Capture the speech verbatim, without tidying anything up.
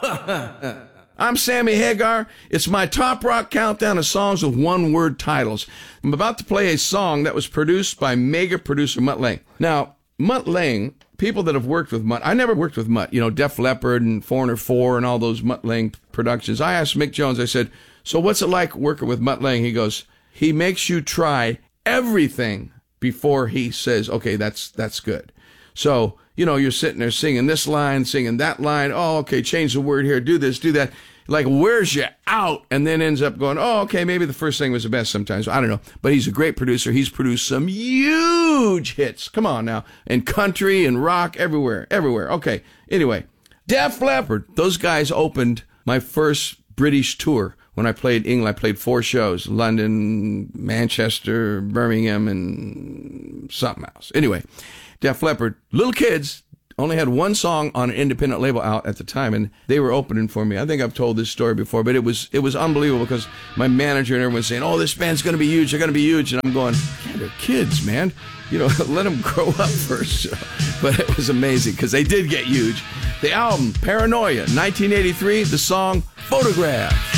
I'm Sammy Hagar. It's my Top Rock Countdown of songs with one-word titles. I'm about to play a song that was produced by mega producer Mutt Lange. Now, Mutt Lange, people that have worked with Mutt, I never worked with Mutt, you know, Def Leppard and Foreigner four and all those Mutt Lange productions. I asked Mick Jones, I said, so what's it like working with Mutt Lange? He goes, he makes you try everything before he says, okay, that's that's good. So, you know, you're sitting there singing this line, singing that line. Oh, okay, change the word here, do this, do that. Like, wears you out, and then ends up going, oh, okay, maybe the first thing was the best sometimes. I don't know. But he's a great producer. He's produced some huge hits. Come on now. And country and rock, everywhere, everywhere. Okay, anyway, Def Leppard. Those guys opened my first British tour. When I played England, I played four shows, London, Manchester, Birmingham, and something else. Anyway, Def Leppard, little kids, only had one song on an independent label out at the time, and they were opening for me. I think I've told this story before, but it was it was unbelievable because my manager and everyone was saying, oh, this band's going to be huge, they're going to be huge. And I'm going, yeah, they're kids, man. You know, let them grow up first. But it was amazing because they did get huge. The album, Paranoia, nineteen eighty-three, the song, Photograph.